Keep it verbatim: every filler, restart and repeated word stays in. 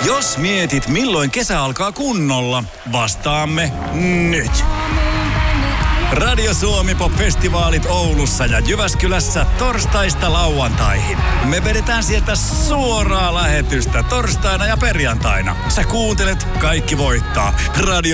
Jos mietit, milloin kesä alkaa kunnolla, vastaamme nyt. Radio Suomi Pop-festivaalit Oulussa ja Jyväskylässä torstaista lauantaihin. Me vedetään sieltä suoraa lähetystä torstaina ja perjantaina. Sä kuuntelet, kaikki voittaa. Radio